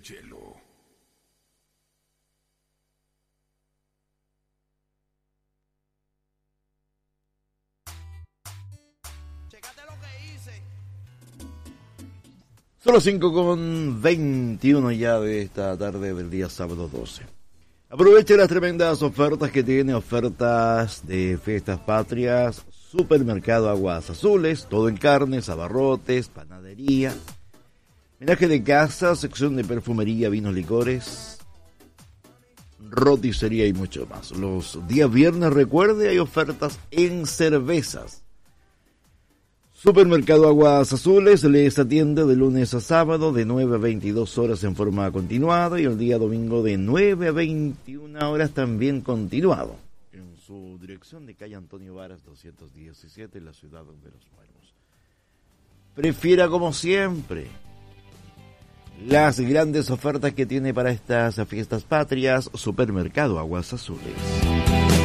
hielo. Chécate lo que hice. Son las 5:21 ya de esta tarde del día sábado 12. Aproveche las tremendas ofertas que tiene, ofertas de fiestas patrias, supermercado Aguas Azules, todo en carnes, abarrotes, panadería, menaje de casa, sección de perfumería, vinos, licores, roticería y mucho más. Los días viernes, recuerde, hay ofertas en cervezas. Supermercado Aguas Azules les atiende de lunes a sábado de 9 a 22 horas en forma continuada y el día domingo de 9 a 21 horas también continuado. En su dirección de calle Antonio Varas 217 en la ciudad de Los Muertos. Prefiera como siempre las grandes ofertas que tiene para estas fiestas patrias Supermercado Aguas Azules.